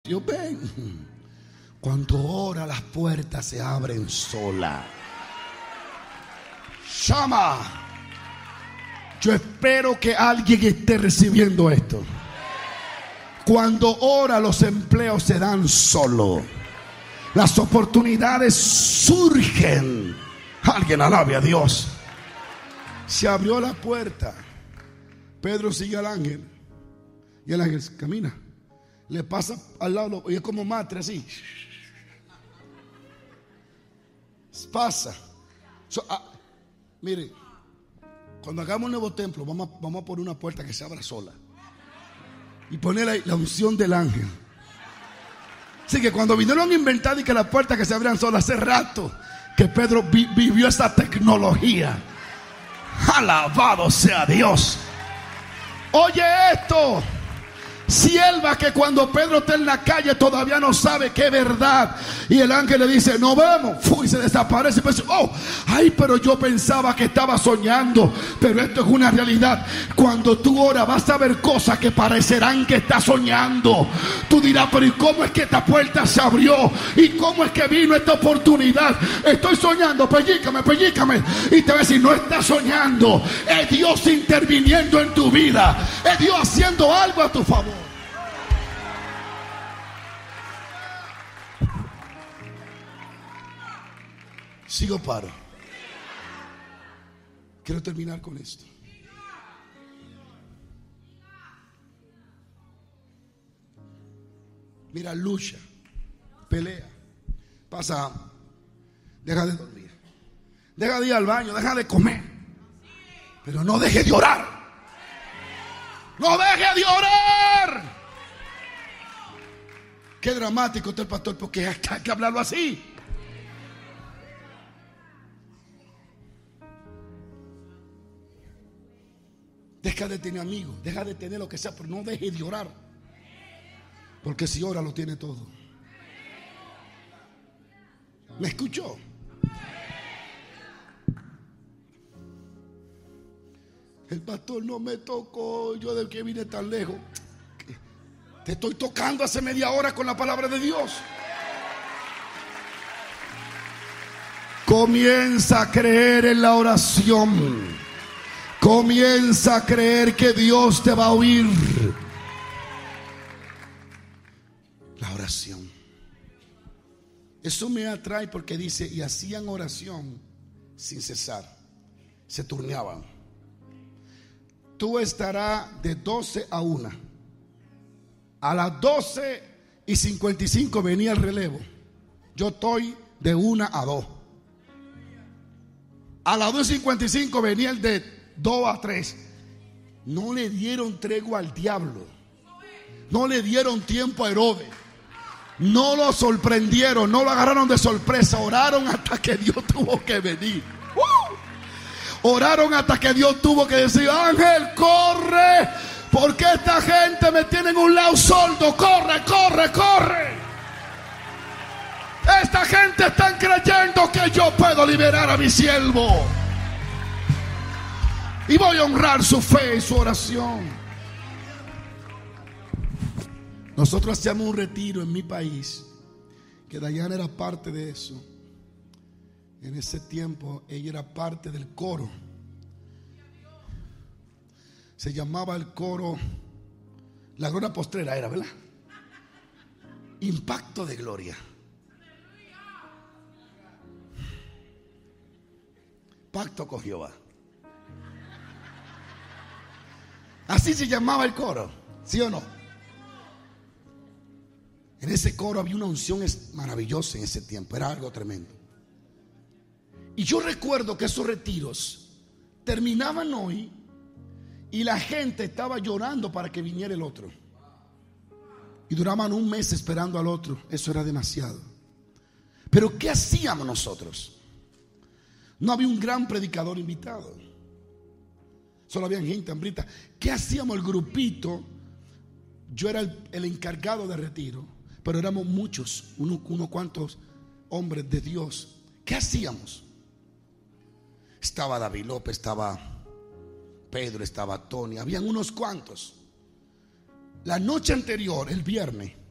Dios, ven. Cuando ora, las puertas se abren sola. Llama. Yo espero que alguien esté recibiendo esto. Cuando ora, los empleos se dan solo. Las oportunidades surgen. Alguien alabe a Dios. Se abrió la puerta. Pedro sigue al ángel. Y el ángel camina. Le pasa al lado y es como matre así. Pasa. Mire, cuando hagamos un nuevo templo, vamos a poner una puerta que se abra sola. Y poner la unción del ángel. Así que cuando vinieron a inventar y que las puertas que se abrían solas, hace rato que Pedro vivió esa tecnología. Alabado sea Dios. Oye esto. Sierva que cuando Pedro está en la calle todavía no sabe que es verdad. Y el ángel le dice, nos vemos. Y se desaparece. Y piensa, pero yo pensaba que estaba soñando. Pero esto es una realidad. Cuando tú oras vas a ver cosas que parecerán que estás soñando. Tú dirás, pero ¿y cómo es que esta puerta se abrió? ¿Y cómo es que vino esta oportunidad? Estoy soñando, pellícame. Y te va a decir, no estás soñando. Es Dios interviniendo en tu vida. Es Dios haciendo algo a tu favor. Sigo paro. Quiero terminar con esto. Mira, lucha, pelea, pasa, deja de dormir, deja de ir al baño, deja de comer, pero no deje de orar. No deje de orar. Qué dramático está el pastor, porque hay que hablarlo así. Deja de tener amigos, deja de tener lo que sea, pero no deje de orar. Porque si ora lo tiene todo. ¿Me escuchó? El pastor no me tocó, yo de que vine tan lejos. Te estoy tocando hace media hora con la palabra de Dios. Comienza a creer en la oración. Comienza a creer que Dios te va a oír. La oración. Eso me atrae porque dice, y hacían oración sin cesar. Se turneaban. Tú estarás de 12 a 1. A las 12:55 venía el relevo. Yo estoy de 1 a 2. A las 2:55 venía el de 2 a 3. No le dieron tregua al diablo. No le dieron tiempo a Herodes. No lo sorprendieron, no lo agarraron de sorpresa. Oraron hasta que Dios tuvo que venir. Oraron hasta que Dios tuvo que decir, ángel, corre, porque esta gente me tiene en un lado sordo. Corre. Esta gente está creyendo que yo puedo liberar a mi siervo. Y voy a honrar su fe y su oración. Nosotros hacíamos un retiro en mi país, que Dayana era parte de eso. En ese tiempo ella era parte del coro. Se llamaba el coro La Gloria Postrera, era, ¿verdad? Impacto de Gloria. Pacto con Jehová. Así se llamaba el coro, ¿sí o no? En ese coro había una unción maravillosa en ese tiempo, era algo tremendo. Y yo recuerdo que esos retiros terminaban hoy y la gente estaba llorando para que viniera el otro. Y duraban un mes esperando al otro. Eso era demasiado. Pero ¿qué hacíamos nosotros? No había un gran predicador invitado. Solo había gente hambrienta. ¿Qué hacíamos el grupito? Yo era el encargado de retiro, pero éramos muchos, unos cuantos hombres de Dios. ¿Qué hacíamos? Estaba David López, estaba Pedro, estaba Tony, habían unos cuantos. La noche anterior, el viernes,